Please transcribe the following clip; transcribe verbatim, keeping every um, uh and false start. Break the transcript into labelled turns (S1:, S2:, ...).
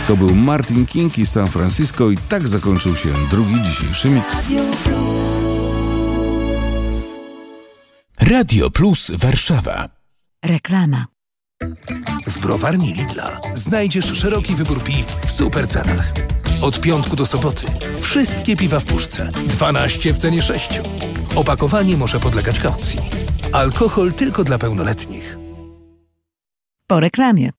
S1: To był Martin King i San Francisco i tak zakończył się drugi dzisiejszy miks.
S2: Radio Plus Warszawa.
S3: Reklama.
S4: W browarni Lidla znajdziesz szeroki wybór piw w super cenach. Od piątku do soboty wszystkie piwa w puszce. dwanaście w cenie sześciu. Opakowanie może podlegać kaucji. Alkohol tylko dla pełnoletnich.
S3: Po reklamie.